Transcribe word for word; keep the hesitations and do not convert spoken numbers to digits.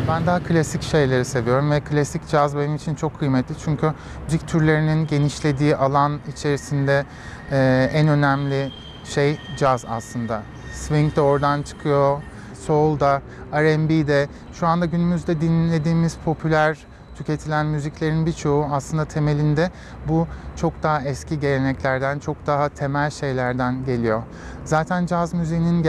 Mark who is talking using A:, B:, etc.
A: Ben daha klasik şeyleri seviyorum ve klasik caz benim için çok kıymetli. Çünkü müzik türlerinin genişlediği alan içerisinde e, en önemli şey caz aslında. Swing de oradan çıkıyor, soul da, R and B de. Şu anda günümüzde dinlediğimiz popüler tüketilen müziklerin birçoğu aslında temelinde bu çok daha eski geleneklerden, çok daha temel şeylerden geliyor. Zaten caz müziğinin